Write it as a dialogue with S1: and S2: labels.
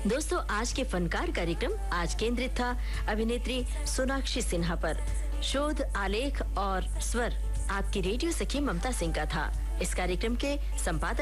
S1: दोस्तों, आज के फनकार कार्यक्रम आज केंद्रित था अभिनेत्री सोनाक्षी सिन्हा पर। शोध, आलेख और स्वर आपकी रेडियो सखी ममता सिंह का था। इस कार्यक्रम के संपादक